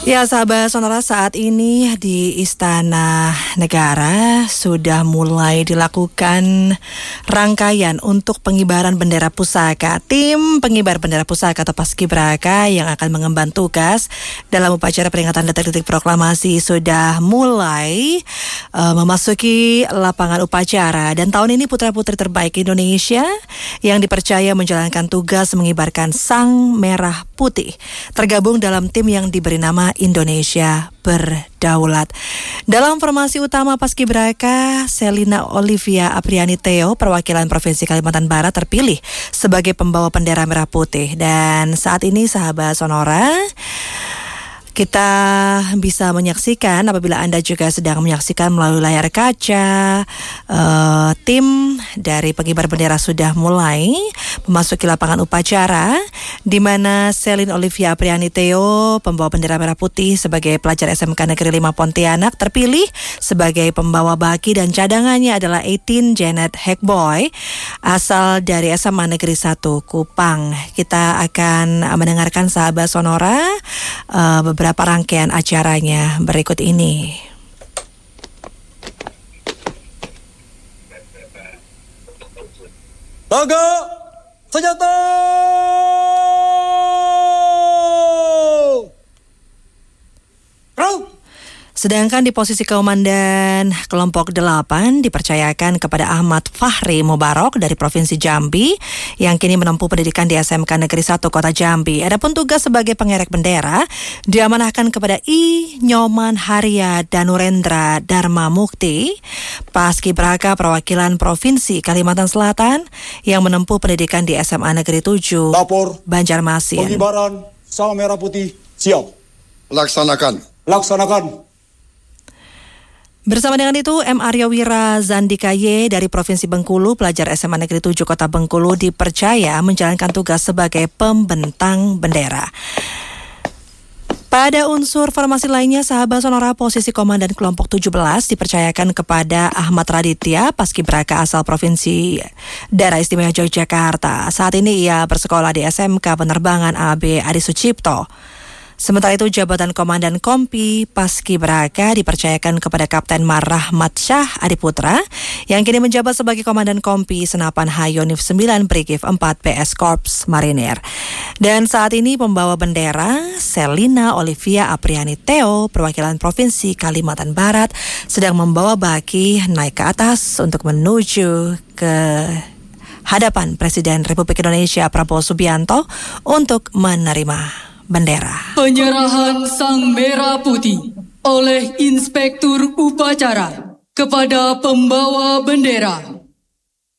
Ya, sahabat Sonora, saat ini di Istana Negara sudah mulai dilakukan rangkaian untuk pengibaran bendera pusaka. Tim pengibar bendera pusaka atau Paskibraka yang akan mengemban tugas dalam upacara peringatan detik-detik proklamasi sudah mulai memasuki lapangan upacara. Dan tahun ini putra-putri terbaik Indonesia yang dipercaya menjalankan tugas mengibarkan sang merah putih tergabung dalam tim yang diberi nama Indonesia Berdaulat. Dalam formasi utama Paskibraka, Selina Olivia Apriani Theo, perwakilan Provinsi Kalimantan Barat, terpilih sebagai pembawa bendera merah putih. Dan saat ini sahabat Sonora, kita bisa menyaksikan apabila Anda juga sedang menyaksikan melalui layar kaca, tim dari pengibar bendera sudah mulai memasuki lapangan upacara, di mana Selin Olivia Apriani Theo, pembawa bendera merah putih sebagai pelajar SMK Negeri 5 Pontianak, terpilih sebagai pembawa baki, dan cadangannya adalah 18 Janet Hekboy, asal dari SMA Negeri 1 Kupang. Kita akan mendengarkan sahabat Sonora beberapa rangkaian acaranya berikut ini. Laga senjata. Sedangkan di posisi komandan kelompok 8 dipercayakan kepada Ahmad Fahri Mubarok dari Provinsi Jambi yang kini menempuh pendidikan di SMK Negeri 1 Kota Jambi. Adapun tugas sebagai pengerek bendera diamanahkan kepada I. Nyoman Haria Danurendra Dharma Mukti, Paskibraka perwakilan Provinsi Kalimantan Selatan yang menempuh pendidikan di SMA Negeri 7 Lapor Banjarmasin. Pengibaran sang merah putih siap. Laksanakan. Bersama dengan itu, M. Aryo Wira Zandika Y dari Provinsi Bengkulu, pelajar SMA Negeri 7 Kota Bengkulu, dipercaya menjalankan tugas sebagai pembentang bendera. Pada unsur formasi lainnya, sahabat Sonora, posisi komandan kelompok 17 dipercayakan kepada Ahmad Raditya, Paskibraka asal Provinsi Daerah Istimewa Yogyakarta. Saat ini ia bersekolah di SMK Penerbangan AB Adi Sucipto. Sementara itu, jabatan Komandan Kompi Paskibraka dipercayakan kepada Kapten Marahmat Syah Adiputra yang kini menjabat sebagai Komandan Kompi Senapan Hayonif 9 Brigif 4 PS Korps Marinir. Dan saat ini pembawa bendera Selina Olivia Apriani Theo, perwakilan Provinsi Kalimantan Barat, sedang membawa baki naik ke atas untuk menuju ke hadapan Presiden Republik Indonesia Prabowo Subianto untuk menerima bendera. Penyerahan sang merah putih oleh Inspektur Upacara kepada pembawa bendera.